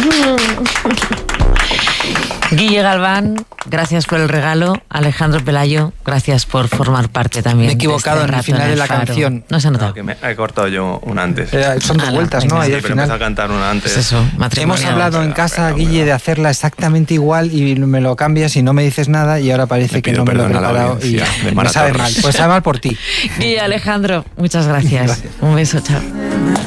Guille Galván, gracias por el regalo. Alejandro Pelayo, gracias por formar parte también. Me he equivocado en el final de la canción. No se nota. No, que me he cortado yo una antes. Son dos vueltas, ¿no? Sí, Ahí al pero final. empecé a cantar una antes. Pues eso, Hemos hablado en casa, Guille, de hacerla exactamente igual y me lo cambias y no me dices nada y ahora parece que no me lo he preparado y me sabe mal. Pues sabe mal por ti. Guille, Alejandro, muchas gracias. Un beso, chao.